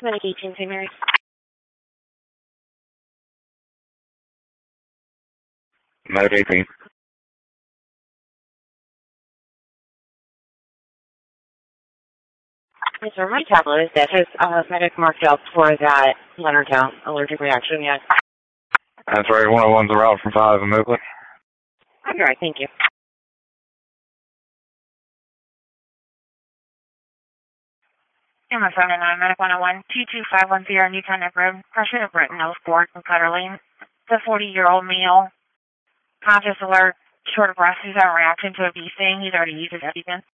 Medication, St. Mary. Medication. Yes, sir. My tablet is dead. Has medic marked out for that Leonardtown allergic reaction yet? That's right. 101's a route from 5 in Oakley. All right, thank you. And my phone and I, Medic 101, 22510 Newtown Neck Road, Pressure of Britton, Oakport, and Cutterley. The 40-year-old male, conscious alert, short of breath, who's having a reaction to a bee sting. He's already used his EpiPen.